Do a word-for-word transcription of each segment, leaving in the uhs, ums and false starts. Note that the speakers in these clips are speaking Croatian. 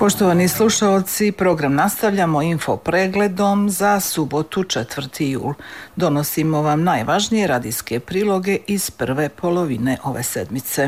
Poštovani slušalci, program nastavljamo info pregledom za subotu četvrti jul. Donosimo vam najvažnije radijske priloge iz prve polovine ove sedmice.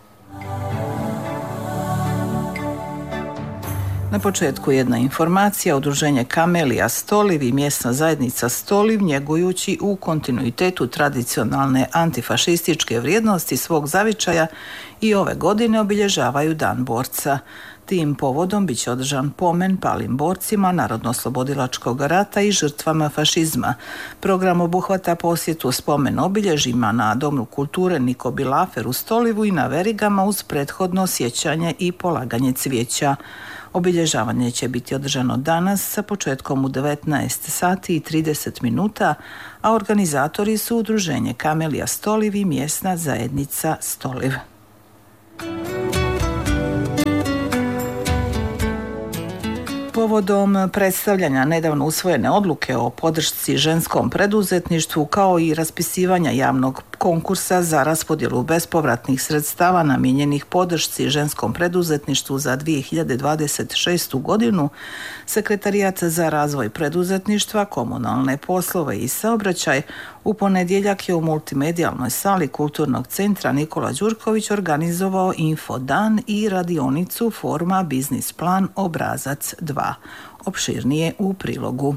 Na početku jedna informacija. Udruženje Kamelija Stoliv i mjesna zajednica Stoliv, njegujući u kontinuitetu tradicionalne antifašističke vrijednosti svog zavičaja, i ove godine obilježavaju Dan borca. Tim povodom bit će održan pomen palim borcima Narodno-oslobodilačkog rata i žrtvama fašizma. Program obuhvata posjetu spomen obilježjima na Domu kulture Niko Bilafer u Stolivu i na verigama uz prethodno sjećanje i polaganje cvijeća. Obilježavanje će biti održano danas sa početkom u devetnaest sati i trideset minuta, a organizatori su Udruženje Kamelija Stoliv i mjesna zajednica Stoliv. Povodom predstavljanja nedavno usvojene odluke o podršci ženskom preduzetništvu kao i raspisivanja javnog konkursa za raspodjelu bespovratnih sredstava namijenjenih podršci ženskom preduzetništvu za dvije hiljade dvadeset šestu godinu, Sekretarijat za razvoj preduzetništva, komunalne poslove i saobraćaj u ponedjeljak je u multimedijalnoj sali Kulturnog centra Nikola Đurković organizovao infodan i radionicu forma biznis plan obrazac dva. Opširnije u prilogu.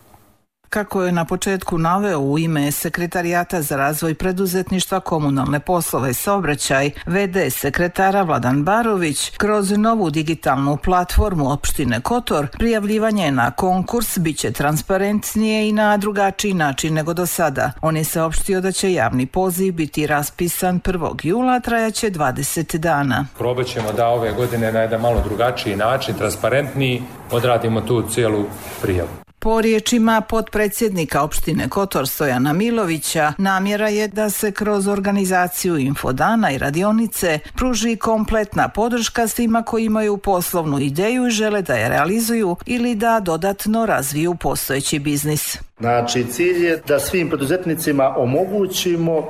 Kako je na početku naveo u ime Sekretarijata za razvoj preduzetništva, komunalne poslove i saobraćaj ve de sekretara Vladan Barović, kroz novu digitalnu platformu opštine Kotor prijavljivanje na konkurs biće transparentnije i na drugačiji način nego do sada. On je saopštio da će javni poziv biti raspisan prvog jula, a trajaće dvadeset dana. Probat ćemo da ove godine na jedan malo drugačiji način, transparentniji, odradimo tu cijelu prijavu. Po riječima potpredsjednika opštine Kotor Stojana Milovića, namjera je da se kroz organizaciju infodana i radionice pruži kompletna podrška svima koji imaju poslovnu ideju i žele da je realizuju ili da dodatno razviju postojeći biznis. Znači, cilj je da svim preduzetnicima omogućimo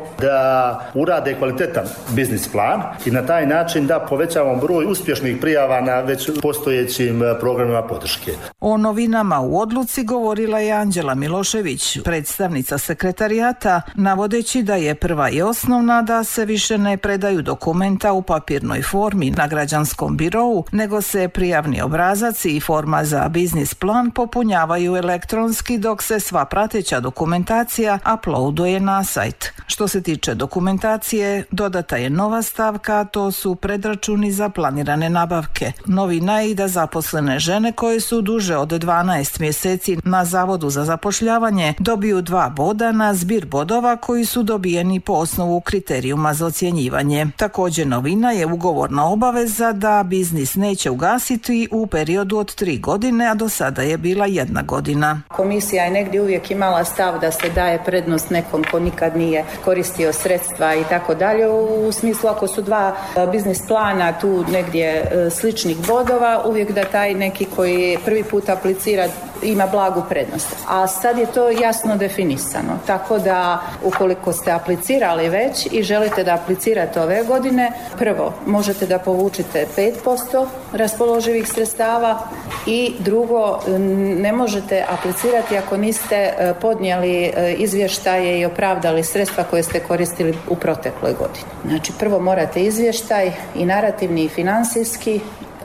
da urade kvalitetan biznis plan i na taj način da povećamo broj uspješnih prijava na već postojećim programima podrške. O novinama u odluci govorila je Anđela Milošević, predstavnica sekretarijata, navodeći da je prva i osnovna da se više ne predaju dokumenta u papirnoj formi na građanskom birou, nego se prijavni obrazac i forma za biznis plan popunjavaju elektronski, dok se sva prateća dokumentacija uploaduje na sajt. Što se tiče dokumentacije, dodata je nova stavka, to su predračuni za planirane nabavke. Novina je i da zaposlene žene koje su duže od dvanaest mjeseci na Zavodu za zapošljavanje dobiju dva boda na zbir bodova koji su dobijeni po osnovu kriterijuma za ocjenjivanje. Također novina je ugovorna obaveza da biznis neće ugasiti u periodu od tri godine, a do sada je bila jedna godina. Komisija je negdje uvijek imala stav da se daje prednost nekom ko nikad nije koristio sredstva i tako dalje. U smislu ako su dva biznis plana tu negdje sličnih bodova, uvijek da taj neki koji prvi put aplicira ima blagu prednost. A sad je to jasno definisano. Tako da ukoliko ste aplicirali već i želite da aplicirate ove godine, prvo možete da povučete pet posto raspoloživih sredstava i drugo ne možete aplicirati ako niste podnijeli izvještaje i opravdali sredstva koje ste koristili u protekloj godini. Znači prvo morate izvještaj i narativni i financijski.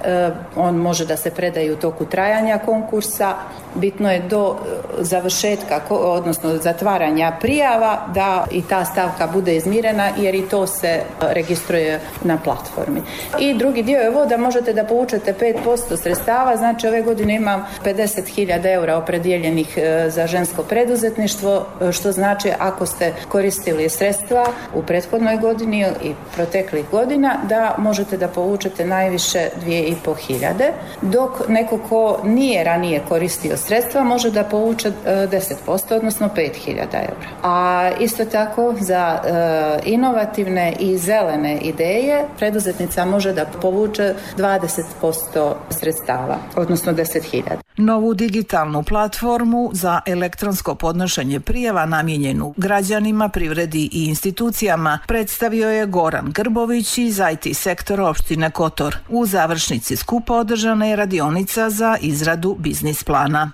On može da se predaje u toku trajanja konkursa. Bitno je do završetka, odnosno zatvaranja prijava, da i ta stavka bude izmirena, jer i to se registruje na platformi. I drugi dio je ovo da možete da povučete pet posto sredstava, znači ove godine imam pedeset hiljada eura opredijeljenih za žensko preduzetništvo, što znači ako ste koristili sredstva u prethodnoj godini i proteklih godina, da možete da povučete najviše dvije i pol hiljade, dok neko ko nije ranije koristio sredstva može da povuče deset posto, odnosno pet hiljada eura. A isto tako za e, inovativne i zelene ideje preduzetnica može da povuče dvadeset posto sredstava, odnosno deset hiljada. Novu digitalnu platformu za elektronsko podnošenje prijava namijenjenu građanima, privredi i institucijama predstavio je Goran Grbović iz I T sektora opštine Kotor. U završnici skupa održana je radionica za izradu biznis plana.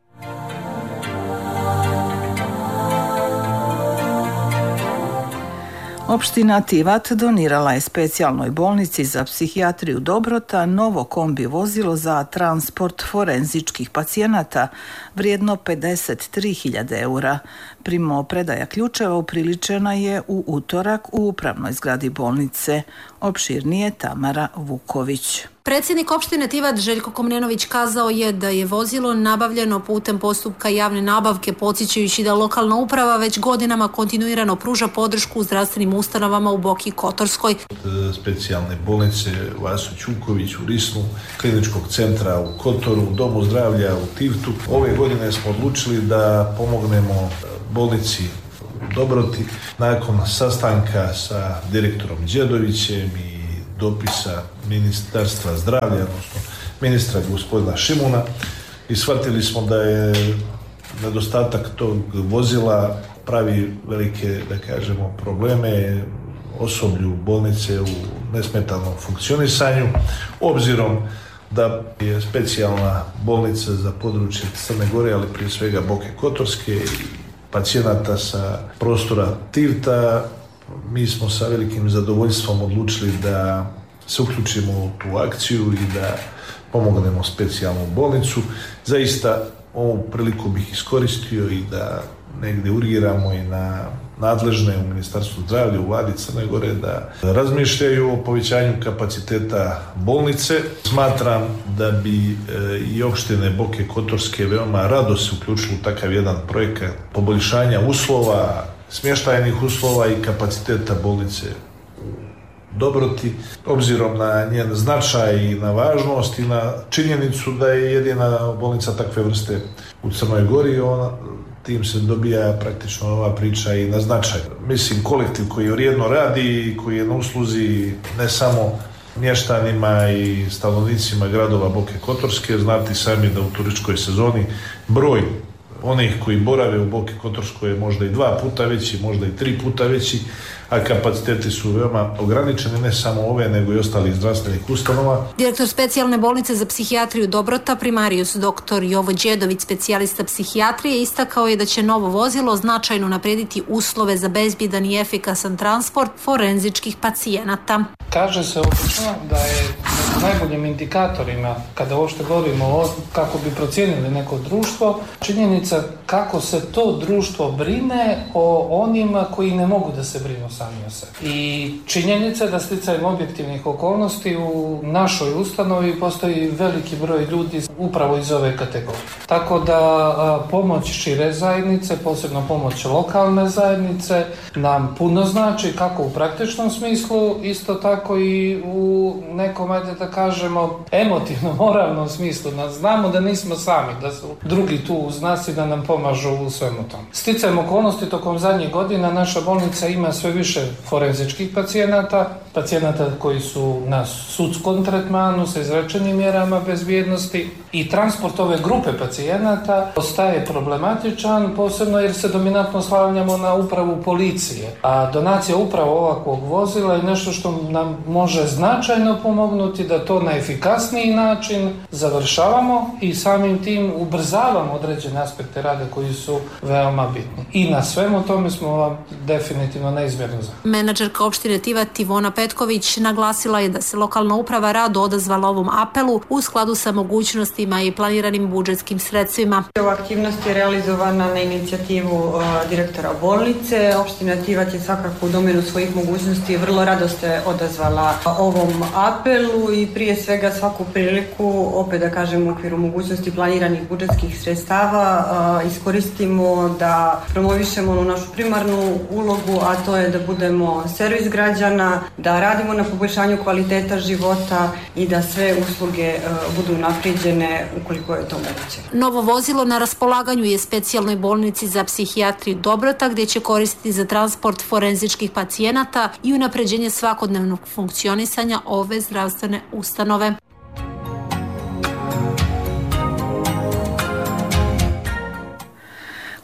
Opština Tivat donirala je specijalnoj bolnici za psihijatriju Dobrota novo kombi vozilo za transport forenzičkih pacijenata vrijedno pedeset tri hiljade eura. Primopredaja ključeva upriličena je u utorak u upravnoj zgradi bolnice. Opširnije Tamara Vuković. Predsjednik opštine Tivat Željko Komnenović kazao je da je vozilo nabavljeno putem postupka javne nabavke, podsjećajući da lokalna uprava već godinama kontinuirano pruža podršku zdravstvenim ustanovama u Boki Kotorskoj. Specijalne bolnice Vaso Ćuković u Risnu, kliničkog centra u Kotoru, Domu zdravlja u Tivtu. Ove godine smo odlučili da pomognemo bolnici u Dobroti nakon sastanka sa direktorom Đedovićem i dopisa Ministarstva zdravlja, odnosno ministra gospodina Šimuna, i shvatili smo da je nedostatak tog vozila pravi velike, da kažemo, probleme osoblju bolnice u nesmetanom funkcionisanju, obzirom da je specijalna bolnica za područje Crne Gore, ali prije svega Boke Kotorske i pacijenata sa prostora Tivta. Mi smo sa velikim zadovoljstvom odlučili da se uključimo u tu akciju i da pomognemo specijalnu bolnicu. Zaista ovu priliku bih iskoristio i da negdje urgiramo i na nadležne u Ministarstvu zdravlja u vladi Crne Gore da razmišljaju o povećanju kapaciteta bolnice. Smatram da bi i opštine Boke Kotorske veoma rado se uključili u takav jedan projekat poboljšanja uslova, smještajnih uslova i kapaciteta bolnice u Dobroti, obzirom na njen značaj i na važnost i na činjenicu da je jedina bolnica takve vrste u Crnoj Gori. Ona, tim se dobija praktično ova priča i na značaj. Mislim, kolektiv koji vrijedno radi i koji je na usluzi ne samo mještanima i stanovnicima gradova Boke Kotorske. Znate sami da u turističkoj sezoni broj onih koji borave u Boki Kotorskoj je možda i dva puta veći, možda i tri puta veći, a kapaciteti su veoma ograničeni, ne samo ove, nego i ostalih zdravstvenih ustanova. Direktor specijalne bolnice za psihijatriju Dobrota, primarijus doktor Jovo Đedović, specijalista psihijatrije, istakao je da će novo vozilo značajno naprijediti uslove za bezbjedan i efikasan transport forenzičkih pacijenata. Kaže se obično da je najboljim indikatorima, kada uopšte govorimo o kako bi procijenili neko društvo, činjenica kako se to društvo brine o onima koji ne mogu da se brinu sami o sebi. I činjenica da sticajem objektivnih okolnosti u našoj ustanovi postoji veliki broj ljudi upravo iz ove kategorije. Tako da a, pomoć šire zajednice, posebno pomoć lokalne zajednice, nam puno znači kako u praktičnom smislu, isto tako i u nekom, ajde da kažemo, emotivno, moralnom smislu. Znamo da nismo sami, da su drugi tu uz nas i da nam pomažu u svemu tom. Sticajem okolnosti, tokom zadnjih godina naša bolnica ima sve više forenzičkih pacijenata, pacijenata koji su na sudskom tretmanu sa izrečenim mjerama bezbjednosti, i transport ove grupe pacijenata ostaje problematičan, posebno jer se dominantno slanjamo na upravu policije. A donacija upravo ovakvog vozila je nešto što nam može značajno pomognuti da to na efikasniji način završavamo i samim tim ubrzavamo određene aspekte rada koji su veoma bitni. I na svemu tome smo vam definitivno neizmjerno za. Menadžerka opštine Tivat Ivona Petković naglasila je da se lokalna uprava rado odazvala ovom apelu u skladu sa mogućnostima i planiranim budžetskim sredstvima. Ova aktivnost je realizovana na inicijativu uh, direktora bolnice. Opština Tivat je svakako u domenu svojih mogućnosti vrlo rado se odazvala ovom apelu i prije svega svaku priliku, opet da kažem u okviru mogućnosti planiranih budžetskih sredstava, uh, iskoristimo da promovišemo onu našu primarnu ulogu, a to je da budemo servis građana, da radimo na poboljšanju kvaliteta života i da sve usluge uh, budu naprijeđene ukoliko je to moguće. Novo vozilo na raspolaganju je specijalnoj bolnici za psihijatriju Dobrota, gdje će koristiti za transport forenzičkih pacijenata i unapređenje svakodnevnog funkcionisanja ove zdravstvene ustanove.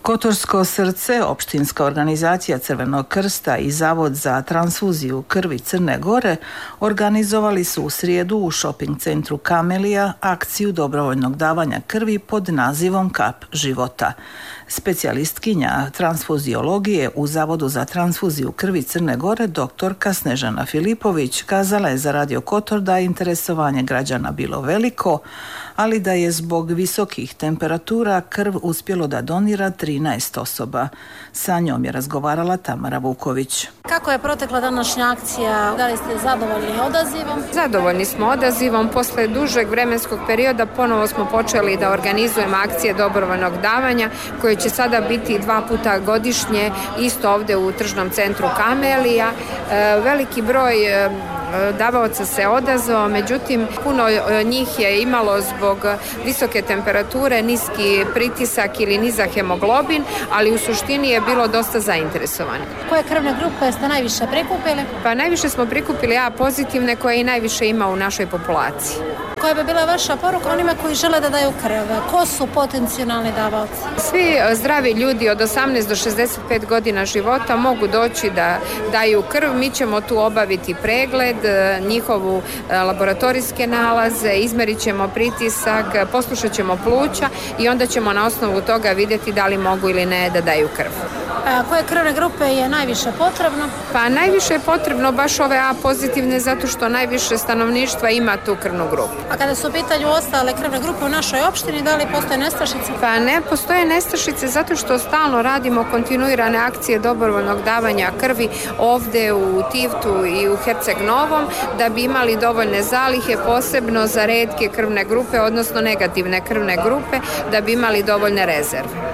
Kotorsko srce, opštinska organizacija Crvenog krsta i Zavod za transfuziju krvi Crne Gore organizovali su u srijedu u shopping centru Kamelija akciju dobrovoljnog davanja krvi pod nazivom Kap života. Specijalistkinja transfuziologije u Zavodu za transfuziju krvi Crne Gore, doktorka Snežana Filipović, kazala je za Radio Kotor da je interesovanje građana bilo veliko, ali da je zbog visokih temperatura krv uspjelo da donira trinaest osoba. Sa njom je razgovarala Tamara Vuković. Kako je protekla današnja akcija? Da li ste zadovoljni odazivom? Zadovoljni smo odazivom. Posle dužeg vremenskog perioda ponovo smo počeli da organizujemo akcije dobrovoljnog davanja koje će sada biti dva puta godišnje isto ovdje u tržnom centru Kamelija. E, veliki broj davaoca se odazvao, međutim puno njih je imalo zbog visoke temperature niski pritisak ili nizak hemoglobin, ali u suštini je bilo dosta zainteresovani. Koje krvne grupe ste najviše prikupili? Pa najviše smo prikupili A pozitivne koje i najviše ima u našoj populaciji. Koja bi bila vaša poruka onima koji žele da daju krv? Ko su potencijalni davaoci? Svi zdravi ljudi od osamnaest do šezdeset pet godina života mogu doći da daju krv. Mi ćemo tu obaviti pregled, njihovu laboratorijske nalaze, izmerit ćemo pritisak, poslušat ćemo pluća i onda ćemo na osnovu toga vidjeti da li mogu ili ne da daju krv. A koje krvne grupe je najviše potrebno? Pa najviše je potrebno baš ove A pozitivne zato što najviše stanovništva ima tu krvnu grupu. A kada su u pitanju ostale krvne grupe u našoj opštini, da li postoje nestašice? Pa ne postoje nestašice zato što stalno radimo kontinuirane akcije dobrovoljnog davanja krvi ovdje u Tivtu i u Herceg Novom da bi imali dovoljne zalihe, posebno za retke krvne grupe, odnosno negativne krvne grupe, da bi imali dovoljne rezerve.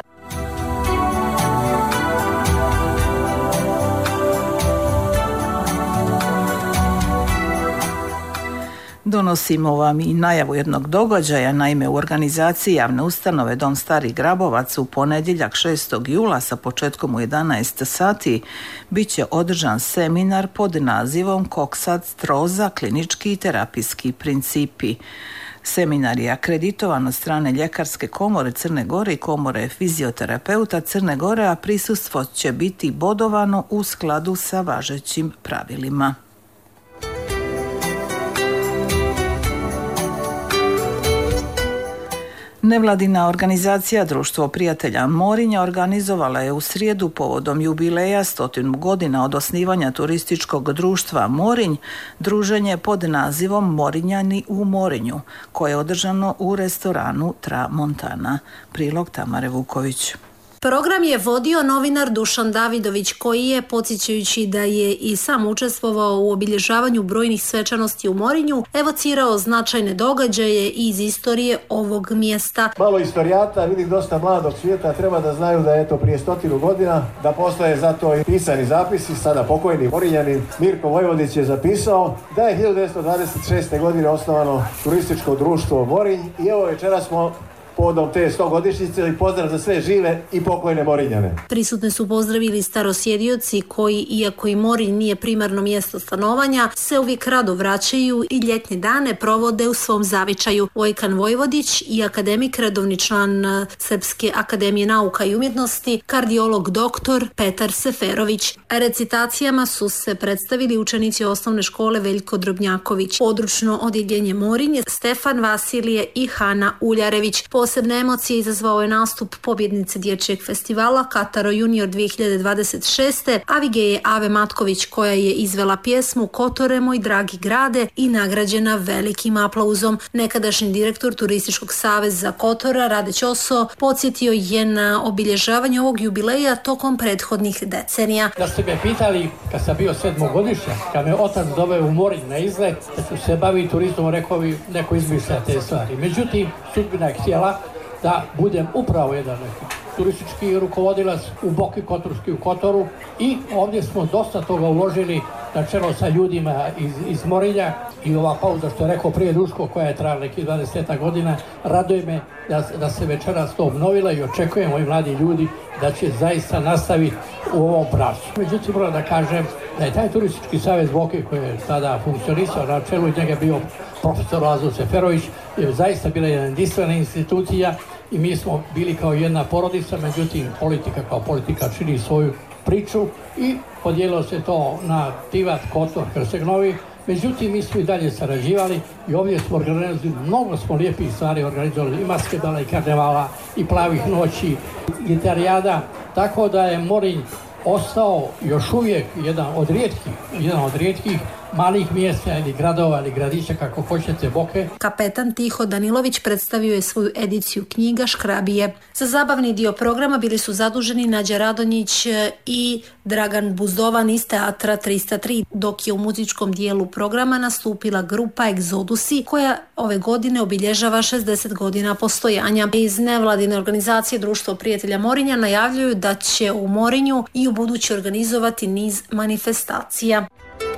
Donosimo vam i najavu jednog događaja. Naime, u organizaciji javne ustanove Dom Stari Grabovac u ponedjeljak šestog jula sa početkom u jedanaest sati bit će održan seminar pod nazivom Koksat Stroza, klinički i terapijski principi. Seminar je akreditovan od strane Ljekarske komore Crne Gore i komore fizioterapeuta Crne Gore, a prisustvo će biti bodovano u skladu sa važećim pravilima. Nevladina organizacija Društvo prijatelja Morinja organizovala je u srijedu povodom jubileja stotinu godina od osnivanja turističkog društva Morinj druženje pod nazivom Morinjani u Morinju, koje je održano u restoranu Tramontana. Prilog Tamare Vuković. Program je vodio novinar Dušan Davidović koji je, podsjećajući da je i sam učestvovao u obilježavanju brojnih svečanosti u Morinju, evocirao značajne događaje iz istorije ovog mjesta. Malo istorijata, vidim dosta mladog svijeta, treba da znaju da je to prije stotinu godina, da postoje zato i pisani zapisi, sada pokojni Morinjani Mirko Vojvodić je zapisao da je hiljadu devetsto dvadeset šeste. godine osnovano turističko društvo Morinj i evo večeras smo povodom te stogodišnjice i pozdrav za sve žive i pokojne Morinjane. Prisutne su pozdravili starosjedioci koji, iako i Morinj nije primarno mjesto stanovanja, se uvijek rado vraćaju i ljetne dane provode u svom zavičaju. Vojkan Vojvodić i akademik, redovni član Srpske akademije nauka i umjetnosti, kardiolog doktor Petar Seferović. Recitacijama su se predstavili učenici osnovne škole Veljko Drobnjaković, područno odjeljenje Morinje, Stefan Vasilije i Hana Uljarević. Posebne emocije izazvao je nastup pobjednice dječjeg festivala Kataro Junior dvije hiljade dvadeset šeste. Avigeje Ave Matković koja je izvela pjesmu Kotore moj dragi grade i nagrađena velikim aplauzom. Nekadašnji direktor Turističkog saveza Kotora Rade Ćoso podsjetio je na obilježavanje ovog jubileja tokom prethodnih decenija. Da ste me pitali kad sam bio sedmogodišnjak, kad me otac doveo u Morinj na izlet, da ću se baviti turizmom, rekao bi neko izmišlja te stvari. Međutim, sudbina je htjela da budem upravo jedan turistički rukovodilac u Boki Kotorski u Kotoru i ovdje smo dosta toga uložili na čelo sa ljudima iz, iz Morinja i ova pauza što je rekao prije Duško koja je trajala nekih dvadeset godina, raduje me da, da se večeras to obnovila i očekujem ovi mladi ljudi da će zaista nastaviti u ovom pravcu. Međutim, moram da kažem da je taj turistički savez Boke koji je tada funkcionisao, na čelu njega bio profesor Lazo Seferović, je zaista bila jedna jedinstvena institucija i mi smo bili kao jedna porodica, međutim politika kao politika čini svoju priču i podijelilo se to na Tivat, Kotor, Herceg-Novi. Međutim, mi smo i dalje sarađivali i ovdje smo organizovali, mnogo smo lijepih stvari organizovali, i maskebala, i karnevala, i plavih noći, gitarijada, tako da je Morinj ostao još uvijek jedan od rijetkih, jedan od rijetkih malih mjesta ili gradova ili gradića, kako hoćete, Boke. Kapetan Tiho Danilović predstavio je svoju ediciju knjiga Škrabije. Za zabavni dio programa bili su zaduženi Nađa Radonjić i Dragan Buzdovan iz Teatra trista tri, dok je u muzičkom dijelu programa nastupila grupa Egzodusi, koja ove godine obilježava šezdeset godina postojanja. Iz nevladine organizacije Društvo prijatelja Morinja najavljuju da će u Morinju i u buduće organizovati niz manifestacija.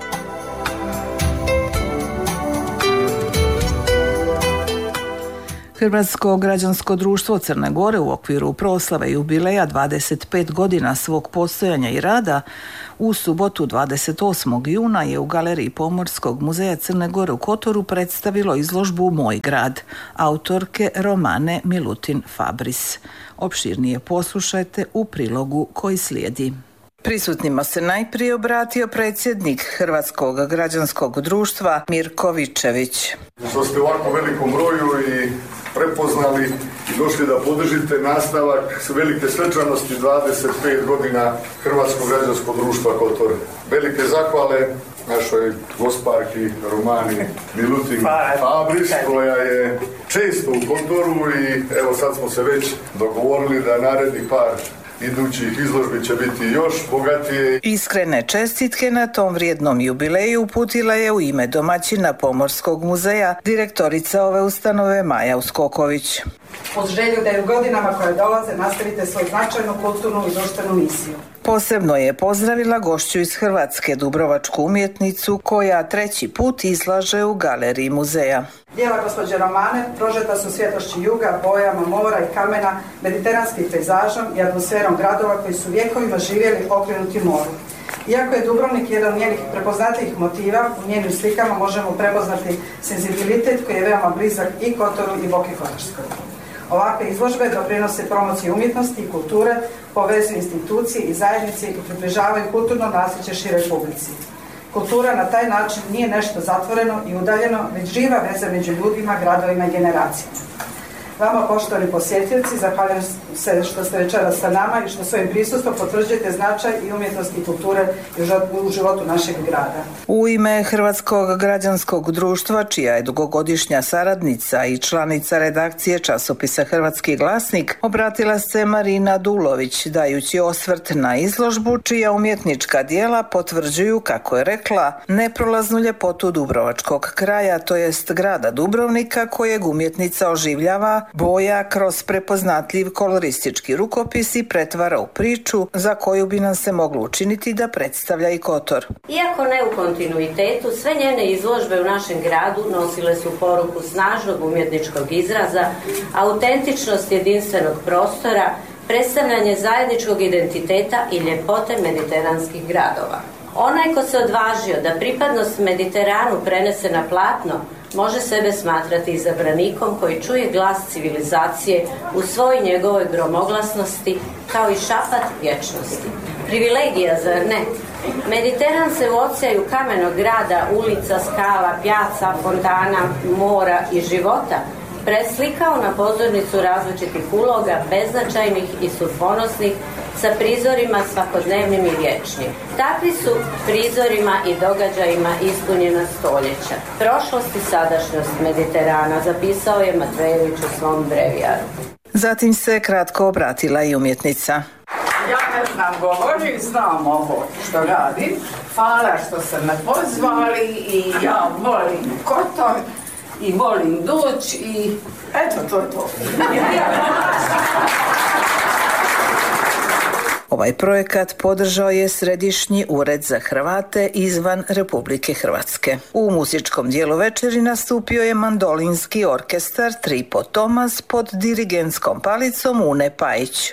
Hrvatsko građansko društvo Crne Gore u okviru proslave jubileja dvadeset pet godina svog postojanja i rada u subotu dvadeset osmog juna je u Galeriji Pomorskog muzeja Crne Gore u Kotoru predstavilo izložbu Moj grad, autorke Romane Milutin Fabris. Opširnije poslušajte u prilogu koji slijedi. Prisutnima se najprije obratio predsjednik Hrvatskog građanskog društva Mirko Vičević. Što ste u ovako velikom broju i prepoznali i došli da podržite nastavak velike svečanosti dvadeset pet godina Hrvatskog građanskog društva Kotor. Velike zahvale našoj gosparki Romani Milutin Fabris, koja je često u Kotoru i evo sad smo se već dogovorili da narednih par idućih izložbi će biti još bogatije. Iskrene čestitke na tom vrijednom jubileju uputila je u ime domaćina Pomorskog muzeja direktorica ove ustanove Maja Uskoković. Uz želju da i u godinama koje dolaze nastavite svoju značajnu kulturnu i društvenu misiju. Posebno je pozdravila gošću iz Hrvatske, dubrovačku umjetnicu, koja treći put izlaže u galeriji muzeja. Dijela gospođe Romane prožeta su svjetlošću juga, bojama mora i kamena, mediteranskim pejzažom i atmosferom gradova koji su vjekovima živjeli okrenuti moru. Iako je Dubrovnik jedan od njenih prepoznatljivih motiva, u njenim slikama možemo prepoznati senzibilitet koji je veoma blizak i Kotoru i Boki Kotorskoj. Ovakve izložbe doprinose promociji umjetnosti i kulture, povezuju institucije i zajednice i približavaju kulturno nasljeđe široj publici. Kultura na taj način nije nešto zatvoreno i udaljeno, već živa veza među ljudima, gradovima i generacijama. Vama, poštovani posjetioci, zahvaljujem se što ste večeras sa nama i što svojim prisustvom potvrđujete značaj i umjetnosti i kulture u životu našeg grada. U ime Hrvatskog građanskog društva, čija je dugogodišnja saradnica i članica redakcije časopisa Hrvatski glasnik, obratila se Marina Dulović, dajući osvrt na izložbu čija umjetnička dijela potvrđuju, kako je rekla, neprolaznu ljepotu dubrovačkog kraja, to jest grada Dubrovnika, kojeg umjetnica oživljava, boja kroz prepoznatljiv koloristički rukopis i pretvara u priču za koju bi nam se moglo učiniti da predstavlja i Kotor. Iako ne u kontinuitetu, sve njene izložbe u našem gradu nosile su poruku snažnog umjetničkog izraza, autentičnost jedinstvenog prostora, predstavljanje zajedničkog identiteta i ljepote mediteranskih gradova. Onaj ko se odvažio da pripadnost Mediteranu prenese na platno, može sebe smatrati izabranikom koji čuje glas civilizacije u svoj njegovoj gromoglasnosti kao i šapat vječnosti. Privilegija, zar ne? Mediteran se u oceanu kamenog grada, ulica, skala, pjaca, fontana, mora i života preslikao na pozornicu različitih uloga, beznačajnih i sudbonosnih, sa prizorima svakodnevnim i vječnim. Takvi su prizorima i događajima ispunjena stoljeća. Prošlost i sadašnjost Mediterana, zapisao je Matvejević u svom brevijaru. Zatim se kratko obratila i umjetnica. Ja ne znam govorim, znam ovo što radim. Hvala što ste me pozvali i ja volim Kotor i volim doći i eto, to je to. Ovaj projekat podržao je Središnji ured za Hrvate izvan Republike Hrvatske. U muzičkom dijelu večeri nastupio je mandolinski orkestar Tripo Tomas pod dirigentskom palicom Une Pajić.